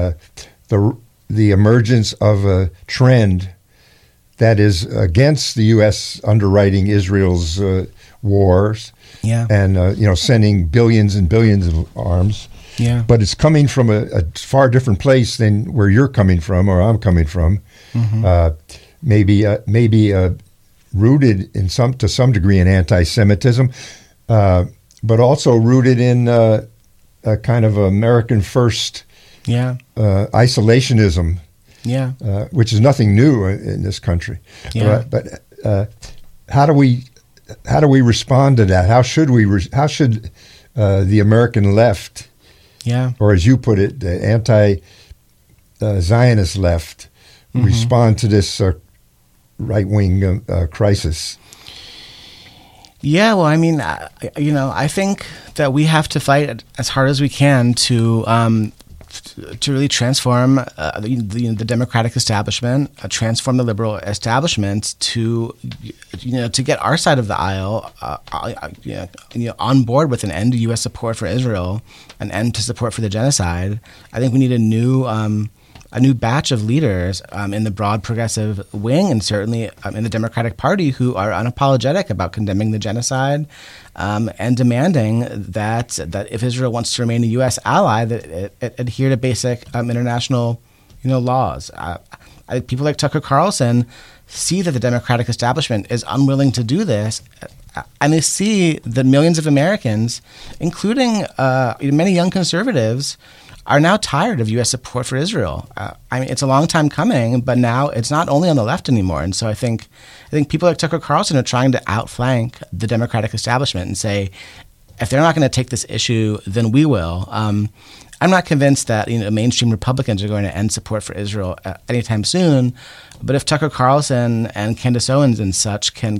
the emergence of a trend that is against the U.S. underwriting Israel's wars, and sending billions and billions of arms. Yeah. But it's coming from a far different place than where you're coming from or I'm coming from. Mm-hmm. Maybe rooted to some degree in anti-Semitism, but also rooted in a kind of American first isolationism. Yeah. Which is nothing new in this country. Yeah. But how do we respond to that? How should the American left, or as you put it, the anti-Zionist left, respond to this right-wing crisis? Yeah, well, I mean, I think that we have to fight as hard as we can to really transform the Democratic establishment, transform the liberal establishment to get our side of the aisle on board with an end to U.S. support for Israel, an end to support for the genocide. I think we need a new batch of leaders in the broad progressive wing, and certainly in the Democratic Party, who are unapologetic about condemning the genocide and demanding that if Israel wants to remain a U.S. ally, that it adhere to basic international laws. People like Tucker Carlson see that the Democratic establishment is unwilling to do this, and they see that millions of Americans, including many young conservatives, are now tired of U.S. support for Israel. I mean, it's a long time coming, but now it's not only on the left anymore. And so I think people like Tucker Carlson are trying to outflank the Democratic establishment and say, if they're not going to take this issue, then we will. I'm not convinced that mainstream Republicans are going to end support for Israel anytime soon. But if Tucker Carlson and Candace Owens and such can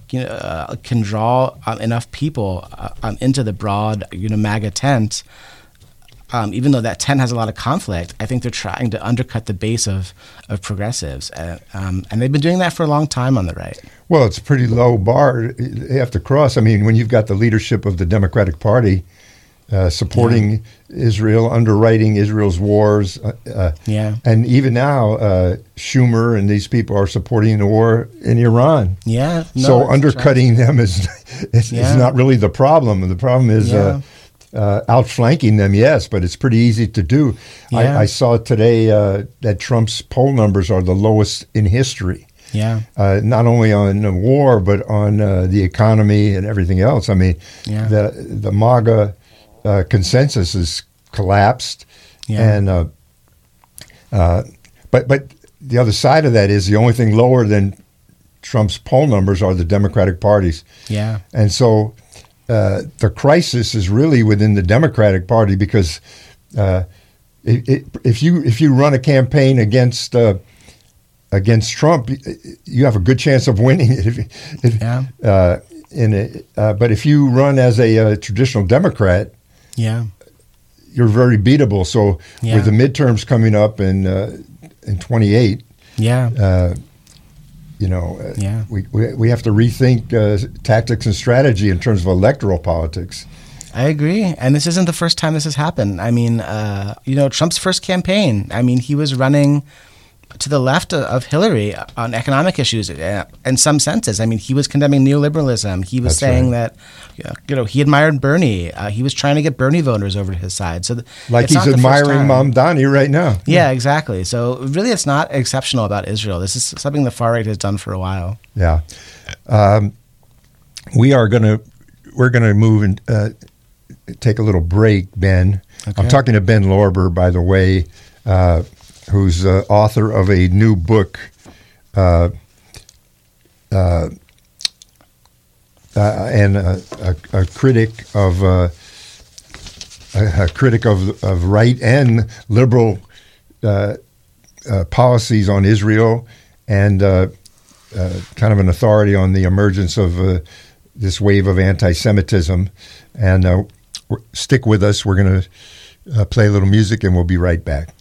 draw enough people into the broad MAGA tent, even though that tent has a lot of conflict, I think they're trying to undercut the base of progressives. And they've been doing that for a long time on the right. Well, it's a pretty low bar they have to cross. I mean, when you've got the leadership of the Democratic Party supporting Israel, underwriting Israel's wars, and even now Schumer and these people are supporting the war in Iran. Yeah. No, so undercutting them is not really the problem. The problem is outflanking them, yes, but it's pretty easy to do. I saw today that Trump's poll numbers are the lowest in history. Yeah. Not only on the war, but on the economy and everything else. I mean, the MAGA consensus has collapsed, and but the other side of that is the only thing lower than Trump's poll numbers are the Democratic parties. Yeah, and so. The crisis is really within the Democratic Party because if you run a campaign against Trump, you have a good chance of winning it. But if you run as a traditional Democrat, you're very beatable. So with the midterms coming up in 28, we have to rethink tactics and strategy in terms of electoral politics. I agree. And this isn't the first time this has happened. I mean, Trump's first campaign, he was running to the left of Hillary on economic issues in some senses. I mean, he was condemning neoliberalism. He was saying that, he admired Bernie. He was trying to get Bernie voters over to his side. So he's admiring Mamdani right now. Yeah, exactly. So really, it's not exceptional about Israel. This is something the far right has done for a while. Yeah. We're going to move and take a little break, Ben. Okay. I'm talking to Ben Lorber, by the way, who's author of a new book, and a critic of right and liberal policies on Israel, and kind of an authority on the emergence of this wave of anti-Semitism. And stick with us. We're going to play a little music, and we'll be right back.